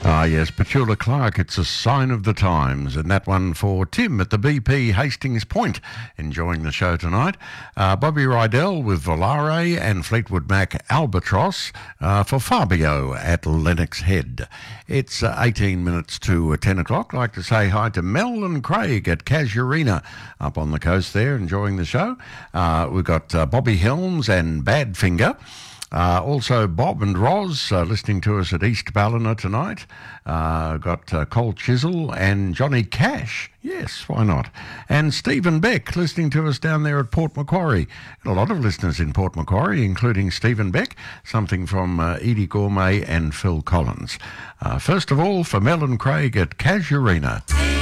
Ah, yes, Petula Clark, it's a sign of the times. And that one for Tim at the BP Hastings Point, enjoying the show tonight. Bobby Rydell with Volare and Fleetwood Mac Albatross for Fabio at Lennox Head. It's 18 minutes to 10 o'clock. I'd like to say hi to Mel and Craig at Casuarina up on the coast there, enjoying the show. We've got Bobby Helms and Badfinger. Also, Bob and Roz listening to us at East Ballina tonight. Got Cole Chisel and Johnny Cash. Yes, why not? And Stephen Beck listening to us down there at Port Macquarie. And a lot of listeners in Port Macquarie, including Stephen Beck, something from Edie Gourmet and Phil Collins. First of all, for Mel and Craig at Casuarina.